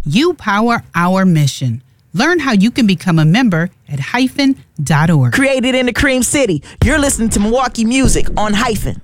You power our mission. Learn how you can become a member at hyphen.org. Created in the Cream City. You're listening to Milwaukee Music on Hyphen.